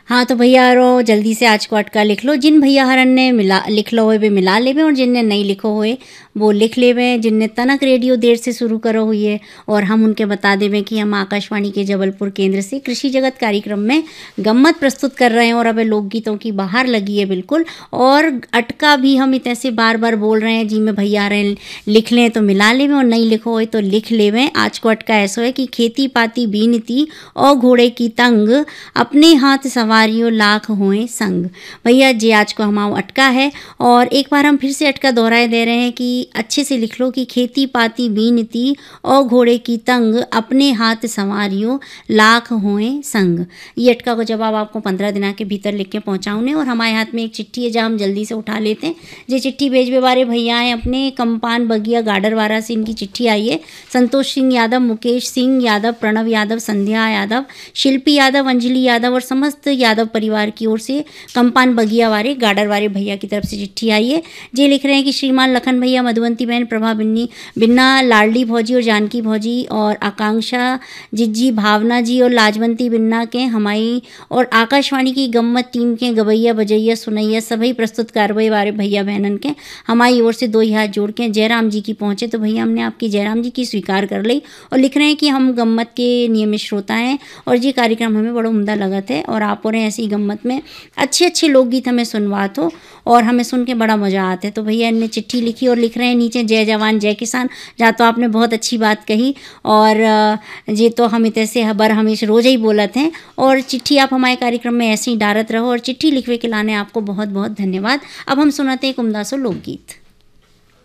हाँ तो भैया रो जल्दी से आज को अटका लिख लो। जिन भैया हरन ने मिला लिख लो हुए वे मिला लेवे, और जिनने नहीं लिखो हुए वो लिख लेवे। जिनने तनक रेडियो देर से शुरू करो हुई है, और हम उनके बता देवे कि हम आकाशवाणी के जबलपुर केंद्र से कृषि जगत कार्यक्रम में गम्मत प्रस्तुत कर रहे हैं, और अब लोकगीतों की बाहर लगी है बिल्कुल। और अटका भी हम इतने से बार बार बोल रहे हैं जी में भैया हरन लिख लें तो मिला लेवे, और नहीं लिखो हुए तो लिख लेवे। आज को अटका ऐसा है कि खेती पाती बीनती और घोड़े की तंग, अपने हाथ सवारियों लाख होए संग। भैया जी आज को हमारा अटका है, और एक बार हम फिर से अटका दोहराए दे रहे हैं कि अच्छे से लिख लो कि खेती पाती बीनती और घोड़े की तंग, अपने हाथ सवारियों लाख होए संग। ये अटका को जवाब आपको 15 दिना के भीतर लिख के पहुँचाऊँ। और हमारे हाथ में एक चिट्ठी है जहाँ हम जल्दी से उठा लेते हैं। ये चिट्ठी भेजवे वाले भैया हैं अपने कंपान बगिया गाडरवारा से, इनकी चिट्ठी आई है। संतोष सिंह यादव, मुकेश सिंह यादव, प्रणव यादव, संध्या यादव, शिल्पी यादव, अंजलि यादव और समस्त यादव परिवार की ओर से कंपान बगिया वाले गाडर वाले भैया की तरफ से चिट्ठी आई है। जे लिख रहे हैं कि श्रीमान लखन भैया, मधुवंती बहन, प्रभा बिन्ना, लाडली भौजी और जानकी भौजी और आकांक्षा जिज्जी, भावना जी और लाजवंती बिन्ना के हमारी और आकाशवाणी की गम्मत टीम के गवैया बजैया सुनैया सभी प्रस्तुत कार्रवाई वाले भैया बहनन के हमारी ओर से दो ही हाथ जोड़ के जयराम जी की पहुँचे। तो भैया हमने आपकी जयराम जी की स्वीकार कर ली, और लिख रहे हैं कि हम गम्मत के नियमित श्रोता हैं, और ये कार्यक्रम हमें बड़ा उम्दा लगा है, और आप और ऐसी गम्मत में अच्छे अच्छे लोकगीत हमें सुनवात हो, और हमें सुन के बड़ा मज़ा आता है। तो भैया इनने चिट्ठी लिखी और लिख रहे हैं नीचे जय जवान जय किसान। जहाँ तो आपने बहुत अच्छी बात कही, और ये तो हम इतने से हबर हमेशा रोज़ ही बोलत हैं। और चिट्ठी आप हमारे कार्यक्रम में ऐसे ही डालत रहो, और चिट्ठी लिखवे के लाने आपको बहुत बहुत धन्यवाद। अब हम सुनाते हैं एक उम्दा सो लोकगीत।